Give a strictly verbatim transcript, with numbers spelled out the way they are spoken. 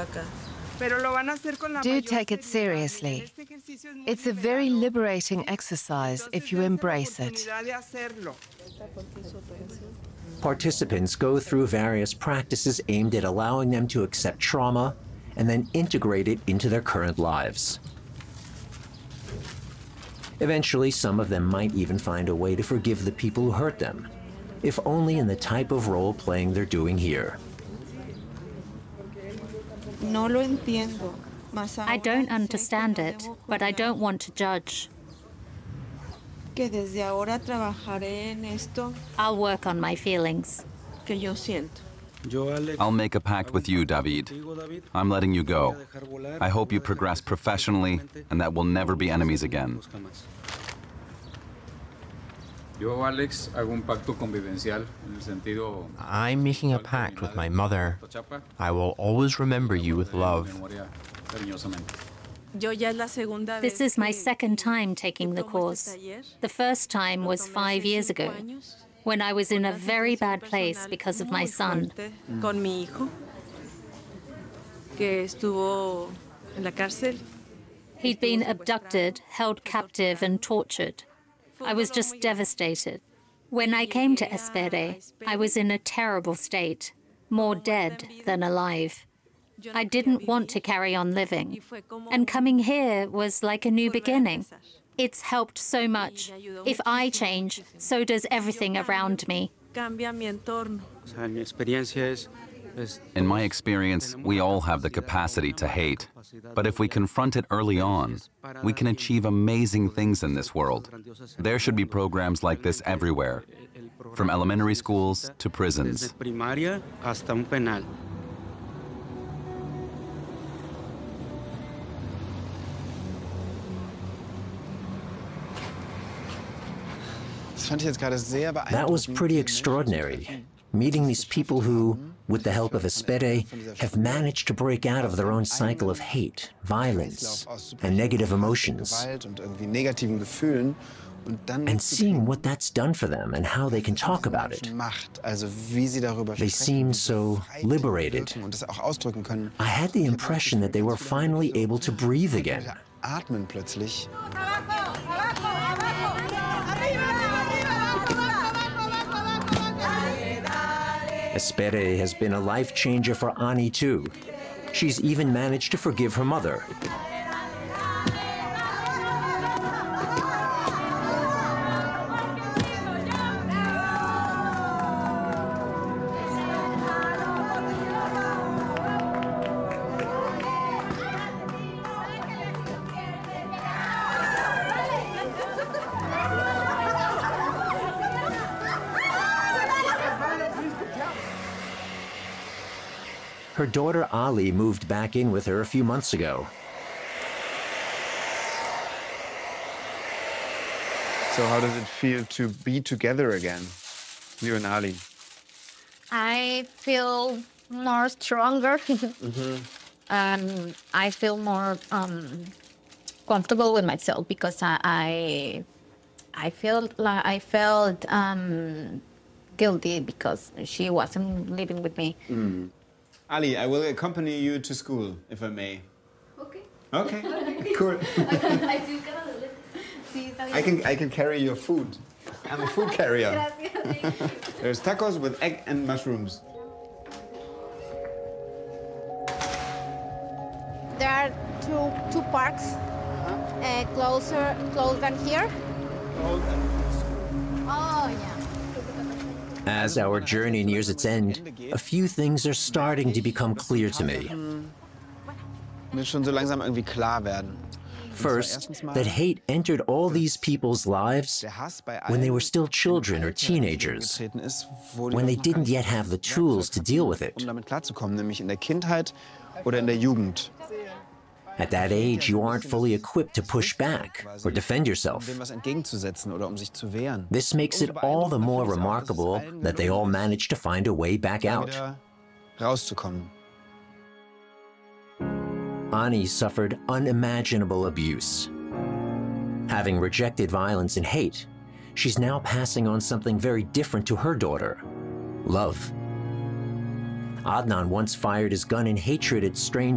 Do take it seriously. It's a very liberating exercise if you embrace it. Participants go through various practices aimed at allowing them to accept trauma and then integrate it into their current lives. Eventually, some of them might even find a way to forgive the people who hurt them, if only in the type of role-playing they're doing here. I don't understand it, but I don't want to judge. I'll work on my feelings. I'll make a pact with you, David. I'm letting you go. I hope you progress professionally and that we'll never be enemies again. I'm making a pact with my mother. I will always remember you with love. This is my second time taking the course. The first time was five years ago, when I was in a very bad place because of my son. He'd been abducted, held captive, and tortured. I was just devastated. When I came to Espere, I was in a terrible state, more dead than alive. I didn't want to carry on living, and coming here was like a new beginning. It's helped so much. If I change, so does everything around me. In my experience, we all have the capacity to hate. But if we confront it early on, we can achieve amazing things in this world. There should be programs like this everywhere, from elementary schools to prisons. That was pretty extraordinary, meeting these people who, with the help of Espere, have managed to break out of their own cycle of hate, violence, and negative emotions, and seeing what that's done for them and how they can talk about it. They seem so liberated. I had the impression that they were finally able to breathe again. Espere has been a life changer for Ani too. She's even managed to forgive her mother. Her daughter Ali moved back in with her a few months ago. So how does it feel to be together again, you and Ali? I feel more stronger. Mm-hmm. um, I feel more um, comfortable with myself because I, I, I felt like I felt um, guilty because she wasn't living with me. Mm. Ali, I will accompany you to school, if I may. Okay. Okay, cool. I do gotta see. I can, I can carry your food. I'm a food carrier. There's tacos with egg and mushrooms. There are two, two parks uh, closer, closer than here. Oh, yeah. As our journey nears its end, a few things are starting to become clear to me. First, that hate entered all these people's lives when they were still children or teenagers, when they didn't yet have the tools to deal with it. At that age, you aren't fully equipped to push back or defend yourself. This makes it all the more remarkable that they all managed to find a way back out. Ani suffered unimaginable abuse. Having rejected violence and hate, she's now passing on something very different to her daughter: love. Adnan once fired his gun in hatred at strangers.